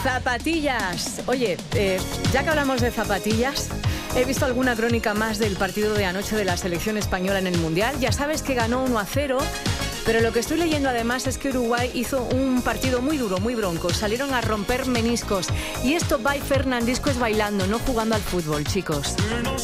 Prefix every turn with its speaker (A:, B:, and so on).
A: Zapatillas. Oye, ya que hablamos de zapatillas, he visto alguna crónica más del partido de anoche de la selección española en el Mundial. Ya sabes que ganó 1-0, pero lo que estoy leyendo además es que Uruguay hizo un partido muy duro, muy bronco. Salieron a romper meniscos. Y esto va y Fernandisco es bailando, no jugando al fútbol, chicos.